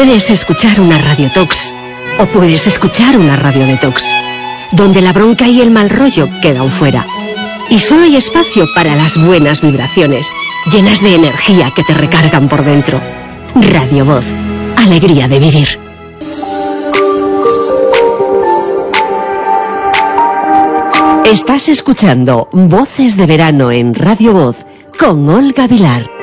Puedes escuchar una radiotox o puedes escuchar una radio detox, donde la bronca y el mal rollo quedan fuera. Y solo hay espacio para las buenas vibraciones, llenas de energía que te recargan por dentro. Radio Voz, alegría de vivir. Estás escuchando Voces de Verano en Radio Voz con Olga Vilar.